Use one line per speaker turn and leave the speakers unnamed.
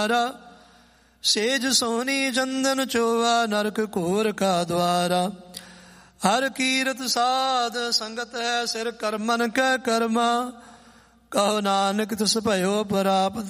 Says Soni चंदन चोवा नरक घोर का द्वारा। हर कीरत साध संगत है सिर करमन कै कर्मा। कहो नानक तिस भयो प्राप्त